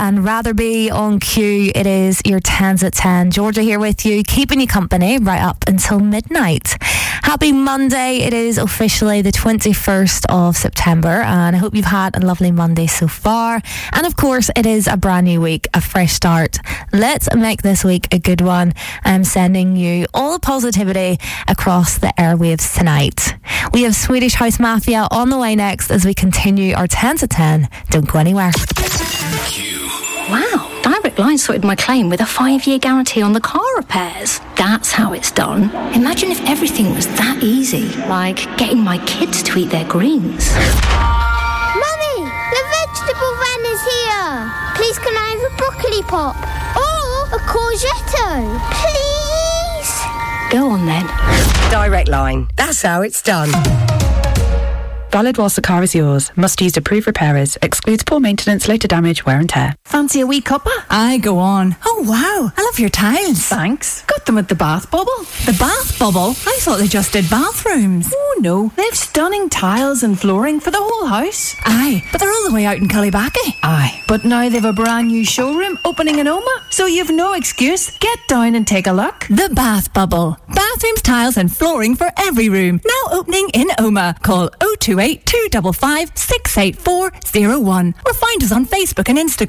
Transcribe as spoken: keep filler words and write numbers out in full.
and Rather Be on Q. It is your tens at ten. Georgia here with you, keeping you company right up until midnight. Happy Monday. It is officially the twenty-first of September, and I hope you've had a lovely Monday so far. And of course, it is a brand new week, a fresh start. Let's make this week a good one. I'm sending you all the positivity across the airwaves tonight. We have Swedish House Mafia on the way next as we continue our ten to ten. Don't go anywhere. Wow, Direct Line sorted my claim with a five-year guarantee on the car repairs. That's how it's done. Imagine if everything was that easy, like getting my kids to eat their greens. Mummy, the vegetable van is here. Please can I have a broccoli pop? Or a courgette? Please? Go on then. Direct Line. That's how it's done. Valid whilst the car is yours. Must use approved repairers. Excludes poor maintenance, later damage, wear and tear. Fancy a wee cuppa? Aye, go on. Oh, wow. I love your tiles. Thanks. Got them at the Bath Bubble. The Bath Bubble? I thought they just did bathrooms. Oh, no. They have stunning tiles and flooring for the whole house. Aye, but they're all the way out in Cullybackey. Aye, but now they've a brand new showroom opening in Oma, so you've no excuse. Get down and take a look. The Bath Bubble. Bathrooms, tiles and flooring for every room. Now opening in Oma. Call oh two eight, two five five, six eight four oh one or find us on Facebook and Instagram.